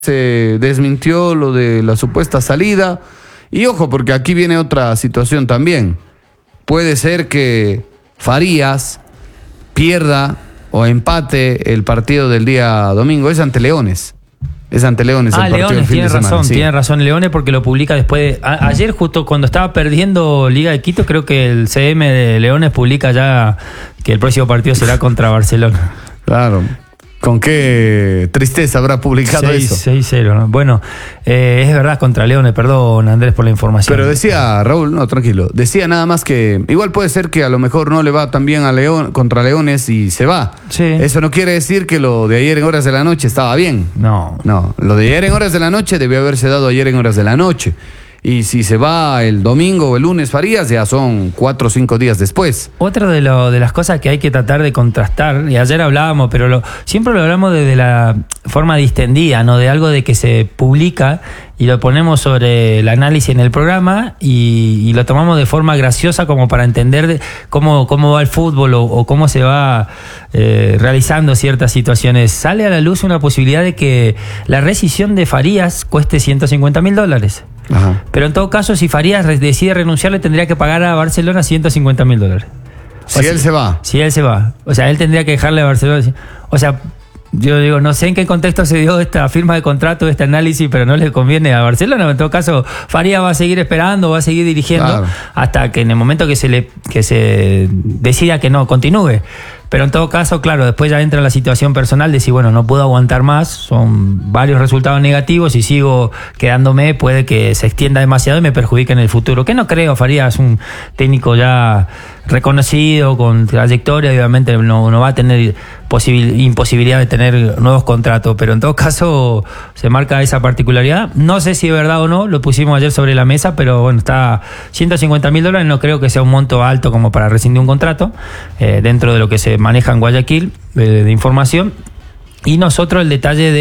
se desmintió lo de la supuesta salida. Y ojo, porque aquí viene otra situación también. Puede ser que Farías pierda o empate el partido del día domingo. Es ante Leones. Es ante Leones el partido Leones, del fin tiene de razón, semana. Sí. tiene razón Leones, porque lo publica después de... Ayer, justo cuando estaba perdiendo Liga de Quito, creo que el CM de Leones publica ya que el próximo partido será contra Barcelona. Claro. ¿Con qué tristeza habrá publicado eso? 6-0, ¿no? Bueno, es verdad, contra Leones, perdón Andrés por la información. Pero decía, Raúl, no, tranquilo, decía nada más que igual puede ser que a lo mejor no le va tan bien a contra Leones y se va. Sí. Eso no quiere decir que lo de ayer en horas de la noche estaba bien. No, lo de ayer en horas de la noche debió haberse dado ayer en horas de la noche. Y si se va el domingo o el lunes Farías, ya son 4 o 5 días después. Otra de las cosas que hay que tratar de contrastar, y ayer hablábamos, pero siempre lo hablamos desde la forma distendida, ¿no? De algo de que se publica y lo ponemos sobre el análisis en el programa y lo tomamos de forma graciosa como para entender cómo va el fútbol o cómo se va realizando ciertas situaciones. Sale a la luz una posibilidad de que la rescisión de Farías cueste $150.000. Ajá. Pero en todo caso, si Farías decide renunciar, le tendría que pagar a Barcelona $150.000. Si él se va. Si él se va. O sea, él tendría que dejarle a Barcelona. O sea, yo digo, no sé en qué contexto se dio esta firma de contrato, este análisis, pero no le conviene a Barcelona. En todo caso, Farías va a seguir esperando, va a seguir dirigiendo, claro, hasta que en el momento que se decida que no continúe. Pero en todo caso, claro, después ya entra la situación personal de si, bueno, no puedo aguantar más, son varios resultados negativos y sigo quedándome, puede que se extienda demasiado y me perjudique en el futuro. Que no creo, Farías es un técnico ya reconocido, con trayectoria, y obviamente no va a tener imposibilidad de tener nuevos contratos, pero en todo caso se marca esa particularidad. No sé si es verdad o no, lo pusimos ayer sobre la mesa, pero bueno, está $150.000, no creo que sea un monto alto como para rescindir un contrato, dentro de lo que se maneja en Guayaquil de información. Y nosotros el detalle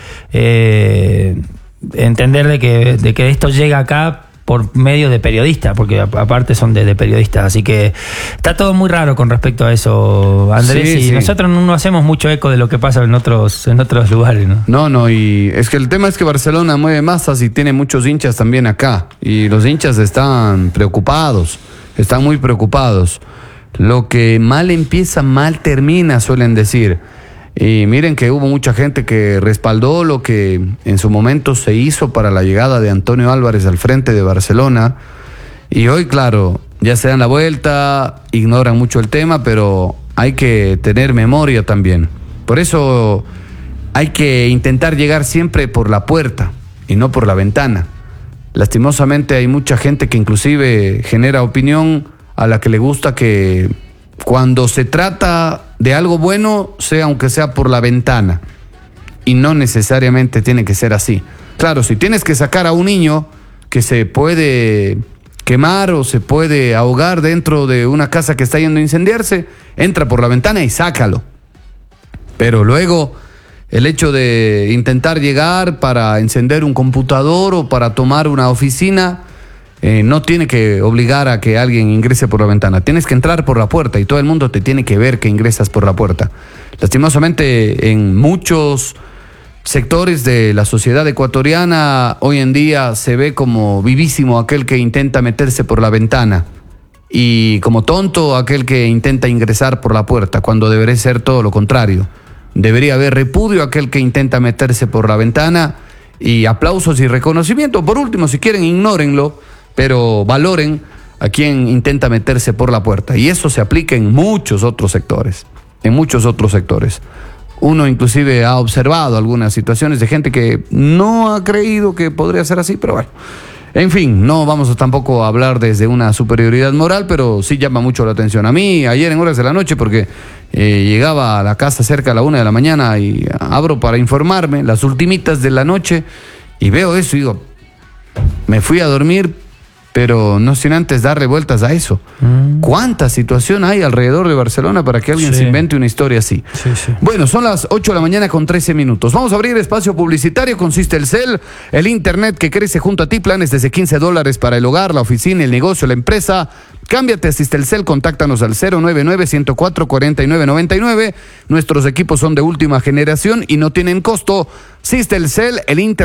de entender de que esto llega acá por medio de periodistas, porque aparte son de periodistas, así que está todo muy raro con respecto a eso, Andrés, sí, y sí. Nosotros no hacemos mucho eco de lo que pasa en otros lugares, ¿no? No, y es que el tema es que Barcelona mueve masas y tiene muchos hinchas también acá, y los hinchas están preocupados, están muy preocupados. Lo que mal empieza, mal termina, suelen decir. Y miren que hubo mucha gente que respaldó lo que en su momento se hizo para la llegada de Antonio Álvarez al frente de Barcelona. Y hoy, claro, ya se dan la vuelta, ignoran mucho el tema, pero hay que tener memoria también. Por eso hay que intentar llegar siempre por la puerta y no por la ventana. Lastimosamente hay mucha gente que inclusive genera opinión a la que le gusta que cuando se trata de algo bueno, sea aunque sea por la ventana. Y no necesariamente tiene que ser así. Claro, si tienes que sacar a un niño que se puede quemar o se puede ahogar dentro de una casa que está yendo a incendiarse, entra por la ventana y sácalo. Pero luego, el hecho de intentar llegar para encender un computador o para tomar una oficina, no tiene que obligar a que alguien ingrese por la ventana. Tienes que entrar por la puerta y todo el mundo te tiene que ver que ingresas por la puerta. Lastimosamente, en muchos sectores de la sociedad ecuatoriana, hoy en día se ve como vivísimo aquel que intenta meterse por la ventana y como tonto aquel que intenta ingresar por la puerta, cuando debería ser todo lo contrario. Debería haber repudio a aquel que intenta meterse por la ventana y aplausos y reconocimiento. Por último, si quieren, ignórenlo, pero valoren a quien intenta meterse por la puerta. Y eso se aplica en muchos otros sectores. En muchos otros sectores. Uno inclusive ha observado algunas situaciones de gente que no ha creído que podría ser así, pero bueno. En fin, no vamos tampoco a hablar desde una superioridad moral, pero sí llama mucho la atención. A mí, ayer en horas de la noche, porque llegaba a la casa cerca a la 1 de la mañana y abro para informarme, las ultimitas de la noche, y veo eso y digo, me fui a dormir pero no sin antes darle vueltas a eso. ¿Cuánta situación hay alrededor de Barcelona para que alguien Sí. se invente una historia así? Sí, sí. Bueno, son las 8 de la mañana con 13 minutos. Vamos a abrir espacio publicitario con Sistelcel, el internet que crece junto a ti, planes desde $15 para el hogar, la oficina, el negocio, la empresa. Cámbiate a Sistelcel, contáctanos al 099-104-4999. Nuestros equipos son de última generación y no tienen costo. Sistelcel, el internet